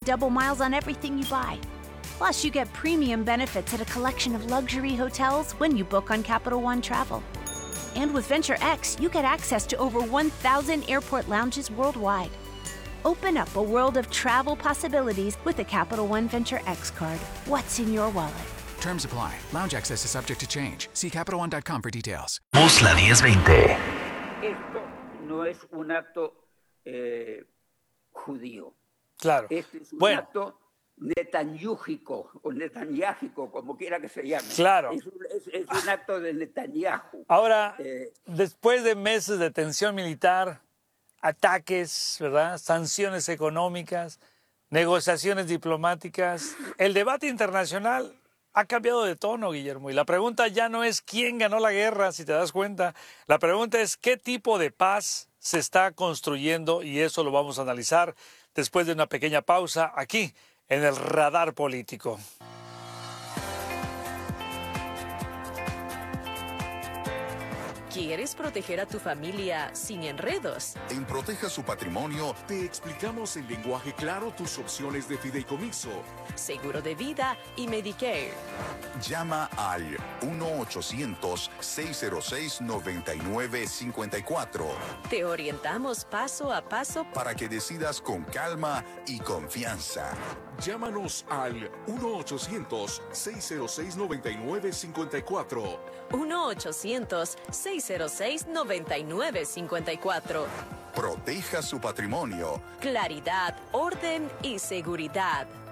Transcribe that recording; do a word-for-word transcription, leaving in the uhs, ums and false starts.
double miles on everything you buy. Plus, you get premium benefits at a collection of luxury hotels when you book on Capital One Travel. And with Venture X, you get access to over one thousand airport lounges worldwide. Open up a world of travel possibilities with the Capital One Venture X card. What's in your wallet? Terms apply. Lounge access is subject to change. See Capital One dot com for details. Voz la diez veinte. Esto no es un acto eh, judío. Claro. Este es un bueno. acto netanyújico o netanyahico, como quiera que se llame. Claro. Es un, es, es un acto de Netanyahu. Ahora, eh, después de meses de tensión militar, ataques, ¿verdad? Sanciones económicas, negociaciones diplomáticas, el debate internacional ha cambiado de tono, Guillermo. Y la pregunta ya no es quién ganó la guerra, si te das cuenta. La pregunta es qué tipo de paz se está construyendo, y eso lo vamos a analizar después de una pequeña pausa aquí en el Radar Político. ¿Quieres proteger a tu familia sin enredos? En Proteja su Patrimonio te explicamos en lenguaje claro tus opciones de fideicomiso. Seguro de vida y Medicare. Llama al uno ochocientos, seis cero seis, nueve nueve cinco cuatro Te orientamos paso a paso para que decidas con calma y confianza. Llámanos al uno ochocientos, seis cero seis, nueve nueve cinco cuatro uno ochocientos, seis cero seis, nueve nueve cinco cuatro Proteja su patrimonio. Claridad, orden y seguridad.